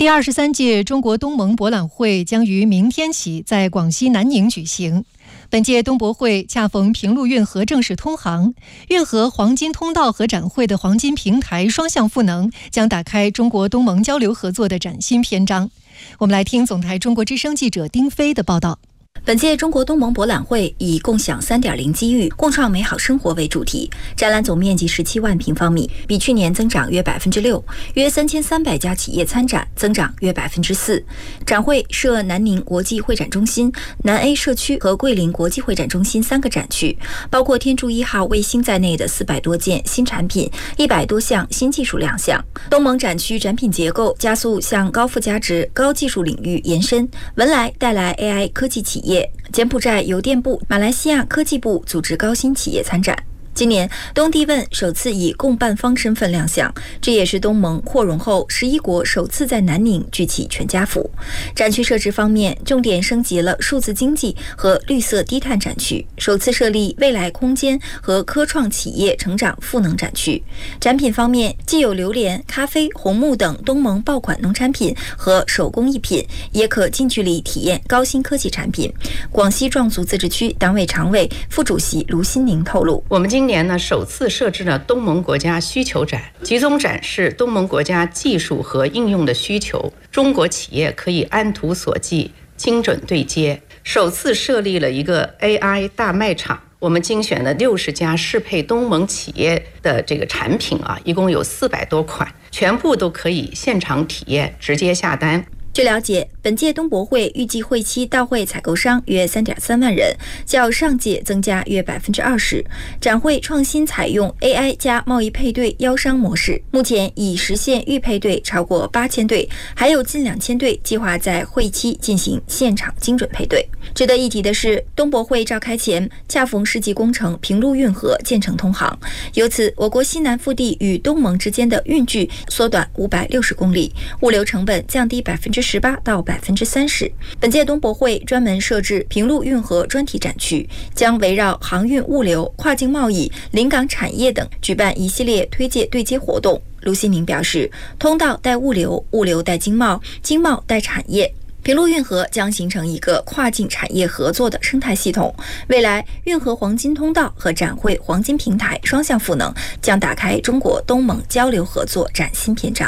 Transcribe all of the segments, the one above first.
第23届中国东盟博览会将于明天起在广西南宁举行。本届东博会恰逢平陆运河正式通航，运河黄金通道和展会的黄金平台双向赋能，将打开中国东盟交流合作的崭新篇章。我们来听总台中国之声记者丁飞的报道。 本届中国东盟博览会以共享 3.0 机遇，共创美好生活为主题，展览总面积17万平方米，比去年增长约 6%， 约3300家企业参展，增长约 4%。 展会设南宁国际会展中心、南 A 社区和桂林国际会展中心3个展区，包括天柱1号卫星在内的400多件新产品，100多项新技术亮相。东盟展区展品结构加速向高附加值、高技术领域延伸，文莱带来 AI 科技企业，柬埔寨邮电部、马来西亚科技部组织高新企业参展。今年东帝汶首次以共办方身份亮相，这也是东盟扩容后11国首次在南宁举起全家福。展区设置方面，重点升级了数字经济和绿色低碳展区，首次设立未来空间和科创企业成长赋能展区。展品方面，既有榴莲、咖啡、红木等东盟爆款农产品和手工艺品，也可近距离体验高新科技产品。广西壮族自治区党委常委、副主席卢新宁透露， 我们今年呢首次设置了东盟国家需求展，集中展示东盟国家技术和应用的需求，中国企业可以按图索骥，精准对接。首次设立了一个 AI 大卖场，我们精选了60家适配东盟企业的这个产品一共有400多款，全部都可以现场体验，直接下单。 据了解，本届东博会预计会期到会采购商约 3.3 万人，较上届增加约 20%。展会创新采用 AI 加贸易配对邀商模式，目前已实现预配对超过8000对，还有近2000对计划在会期进行现场精准配对。值得一提的是，东博会召开前恰逢世纪工程平陆运河建成通航，由此我国西南腹地与东盟之间的运距缩短560公里，物流成本降低18%到30%。本届东博会专门设置平陆运河专题展区，将围绕航运物流、跨境贸易、临港产业等举办一系列推介对接活动。卢新宁表示，通道带物流，物流带经贸，经贸带产业。平陆运河将形成一个跨境产业合作的生态系统，未来运河黄金通道和展会黄金平台双向赋能，将打开中国东盟交流合作崭新篇章。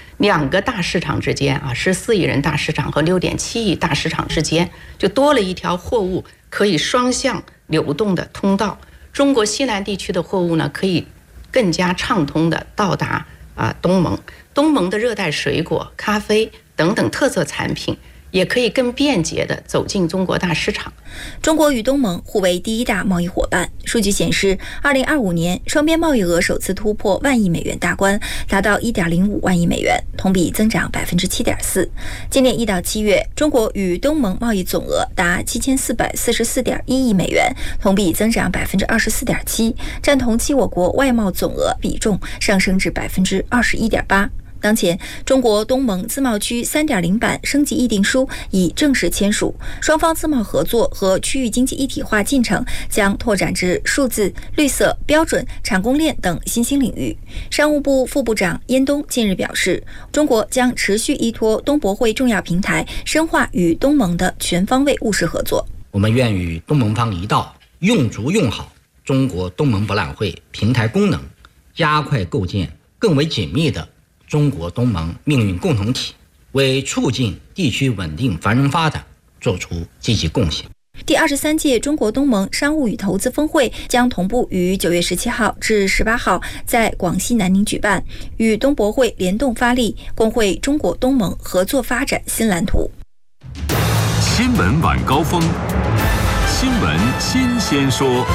2个大市场之间14亿人大市场和6.7亿大市场之间，就多了一条货物可以双向流动的通道。中国西南地区的货物呢，可以更加畅通的到达东盟。东盟的热带水果、咖啡等等特色产品也可以更便捷地走进中国大市场。 中国与东盟互为第一大贸易伙伴。数据显示，2025年双边贸易额首次突破1万亿美元大关，达到1.05万亿美元，同比增长 7.4%。今年1到7月，中国与东盟贸易总额达7444.1亿美元，同比增长 24.7%， 占同期我国外贸总额比重上升至 21.8%。当前，中国东盟自贸区 3.0 版升级议定书已正式签署，双方自贸合作和区域经济一体化进程将拓展至数字、绿色、标准、产供链等新兴领域。商务部副部长燕东近日表示，中国将持续依托东博会重要平台，深化与东盟的全方位务实合作。 我们愿与东盟方一道，用足用好中国东盟博览会平台功能，加快构建更为紧密的中国东盟命运共同体，为促进地区稳定繁荣发展做出积极贡献。 第23届中国东盟商务与投资峰会将同步于9月17号至18号在广西南宁举办，与东博会联动发力，共绘中国东盟合作发展新蓝图。 新闻晚高峰，新闻新鲜说。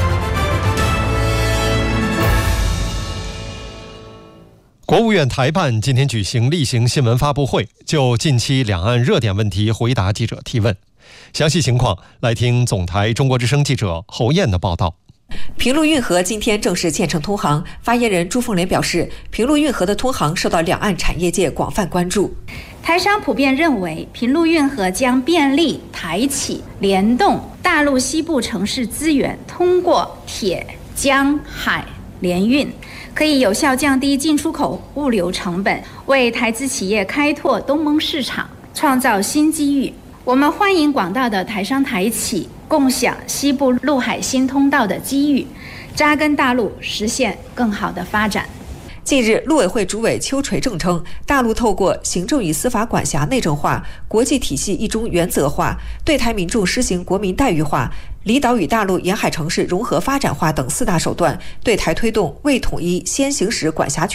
国务院台办今天举行例行新闻发布会，就近期两岸热点问题回答记者提问。详细情况来听总台中国之声记者侯燕的报道。 平陆运河今天正式建成通航，发言人朱凤莲表示，平陆运河的通航受到两岸产业界广泛关注。 台商普遍认为，平陆运河将便利台企联动大陆西部城市资源，通过铁、江、海联运，可以有效降低进出口物流成本，为台资企业开拓东盟市场创造新机遇。我们欢迎广大的台商台企共享西部陆海新通道的机遇，扎根大陆，实现更好的发展。 近日，陆委会主委邱垂正称，大陆透过行政与司法管辖内政化、国际体系一中原则化、对台民众施行国民待遇化、离岛与大陆沿海城市融合发展化等4大手段，对台推动未统一先行使管辖权